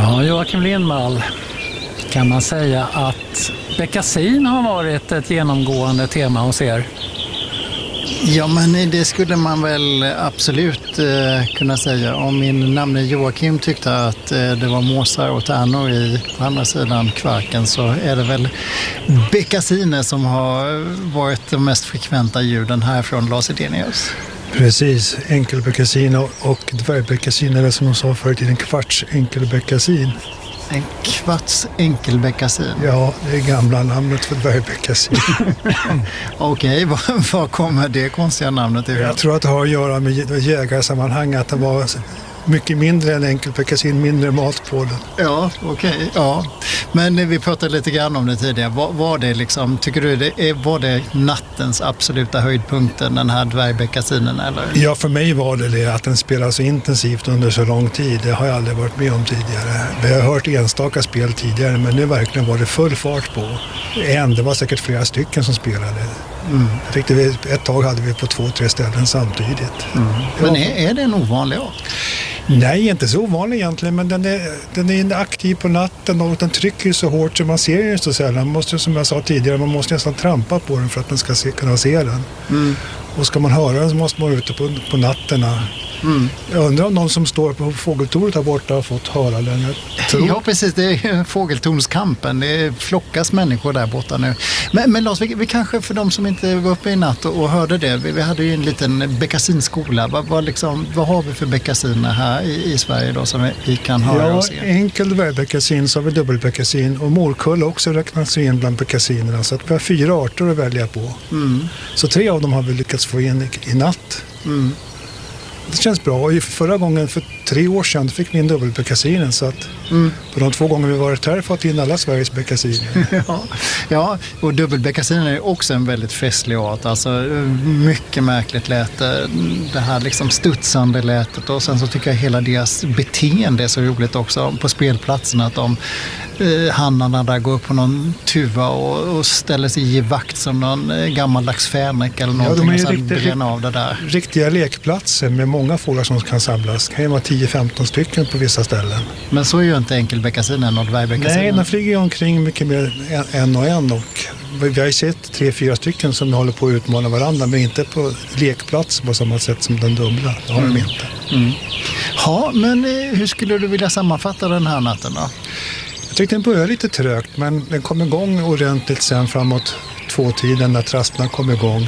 Ja, Joakim Lindvall, kan man säga att bekassin har varit ett genomgående tema hos er? Ja, men det skulle man väl absolut kunna säga. Om min namn är Joakim tyckte att det var måsar och tärnor på andra sidan kvarken, så är det väl bekassiner som har varit de mest frekventa ljuden här från Lars Edenius. Precis, enkelbekassin och dvärgbekassin, eller som de sa förut, en kvarts enkelbekassin. En kvarts enkelbekassin? Ja, det är gamla namnet för dvärgbekassin. Okej, var kommer det konstiga namnet ifrån? Jag tror att det har att göra med jägarsammanhang, att det var mycket mindre än enkelbekassin, mindre mat på den. Ja, okej. Ja. Men vi pratade lite grann om det tidigare. Var det liksom, tycker du var det nattens absoluta höjdpunkten, den här dvärgbekasinen, eller? Ja, för mig var det att den spelar så intensivt under så lång tid. Det har jag aldrig varit med om tidigare. Vi har hört enstaka spel tidigare, men nu verkligen var det full fart på. Det var säkert flera stycken som spelade. Jag tyckte ett tag hade vi på 2-3 ställen samtidigt. Men är det en ovanlig art? Nej, inte så ovanlig egentligen, men den är aktiv på natten och den trycker så hårt så man ser den så sällan. Man måste, som jag sa tidigare, man måste nästan trampa på den för att man ska kunna se den. Och ska man höra den så måste man vara ute på natterna. Jag undrar om någon som står på fågeltornet där borta har fått höra den. Ja, precis. Det är fågeltornskampen. Det flockas människor där borta nu. Men Lars, vi kanske för de som inte var uppe i natt och hörde det. Vi hade ju en liten bekassinskola. Vad har vi för bekassiner här i Sverige då som vi kan höra och se? Ja, enkel dvärgbekassin, så har vi dubbelbekassin och morkulla också räknas in bland bekassinerna. Så att vi har 4 arter att välja på. Så 3 av dem har vi lyckats få in i natt. Det känns bra. Och förra gången, för 3 år sedan, fick vi in dubbelbekassinen. Så att på de 2 gånger vi varit här fått in alla Sveriges bekassiner. Ja, och dubbelbekassinen är också en väldigt festlig art. Alltså mycket märkligt läte. Det här liksom studsande lätet. Och sen så tycker jag hela deras beteende är så roligt också på spelplatsen. Att hannarna där går upp på någon tuva och ställer sig i vakt som någon gammaldags fänrik eller någonting. Ja, de är och sen bränner av det där. Riktiga lekplatser med många fåglar som kan samlas. Det kan ju vara 10-15 stycken på vissa ställen. Men så är ju inte enkelbekassinen och dvärgbekassinen. Nej, de flyger ju omkring mycket mer en och en. Och vi har ju sett 3-4 stycken som håller på att utmana varandra, men inte på lekplats på samma sätt som den dubbla. Det har de inte. Ja, men hur skulle du vilja sammanfatta den här natten då? Jag tyckte den började lite trögt, men den kom igång ordentligt sen framåt 2-tiden när trasterna kom igång.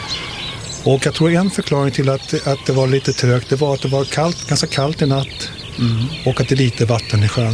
Och jag tror en förklaring till att det var lite trögt, det var att det var ganska kallt i natt och att det är lite vatten i sjön.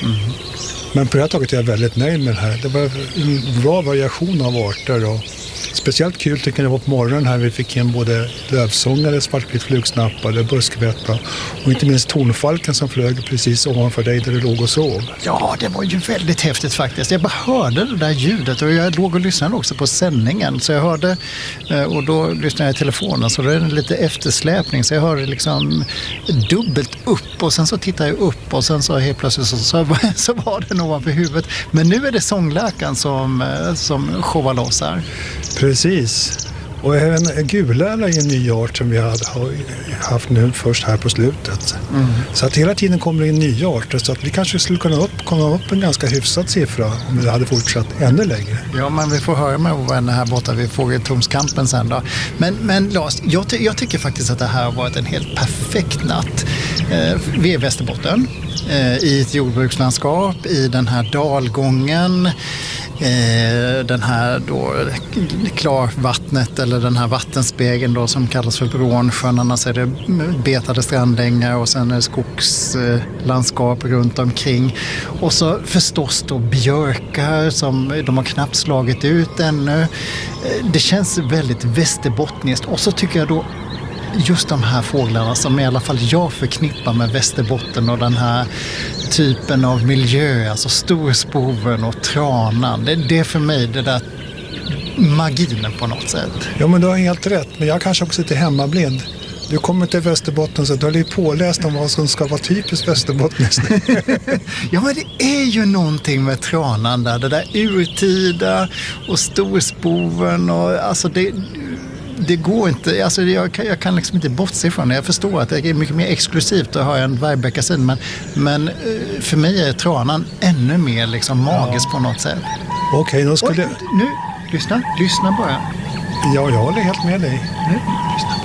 Men på det här taget är jag väldigt nöjd med det här. Det var en bra variation av arter och speciellt kul tycker jag det var på morgonen här. Vi fick in både lövsångare, svartvitt flugsnappare, buskvätta och inte minst tornfalken som flög precis ovanför dig där du låg och sov. Ja, det var ju väldigt häftigt faktiskt. Jag bara hörde det där ljudet och jag låg och lyssnade också på sändningen. Så jag hörde, och då lyssnade jag i telefonen så det är lite eftersläpning. Så jag hörde liksom dubbelt upp och sen så tittade jag upp och sen så helt plötsligt så var det någon ovanför huvudet. Men nu är det sångläkaren som showar loss här. Precis. Och även gulärla är en ny art som vi har haft nu först här på slutet. Så att hela tiden kommer det in nya arter så att vi kanske skulle kunna komma upp en ganska hyfsad siffra om vi hade fortsatt ännu längre. Ja, men vi får höra med vänner här borta vid fågeltornskampen sen då. Men Lars, jag tycker faktiskt att det här har varit en helt perfekt natt. Vi är i Västerbotten, i ett jordbrukslandskap, i den här dalgången. Den här då klarvattnet eller den här vattenspegeln då som kallas för Brånsjön, annars är det betade strandängar och sen är det skogslandskap runt omkring och så förstås då björkar som de har knappt slagit ut ännu. Det känns väldigt västerbottniskt och så tycker jag då just de här fåglarna som i alla fall jag förknippar med Västerbotten och den här typen av miljö, alltså storspoven och tranan. Det är för mig det där maginen på något sätt. Ja, men du har helt rätt. Men jag kanske också är lite hemmablind. Du kommer till Västerbotten så du har lite påläst om vad som ska vara typiskt västerbottniskt. Ja, men det är ju någonting med tranan där. Det där urtida och storspoven och alltså det går inte, alltså jag kan liksom inte bortse ifrån det. Jag förstår att det är mycket mer exklusivt att ha en dvärgbeckasin, men för mig är tranan ännu mer liksom magisk på något sätt. Okej, då skulle... Nu, lyssna bara. Ja, jag håller helt med dig. Nu, lyssna bara.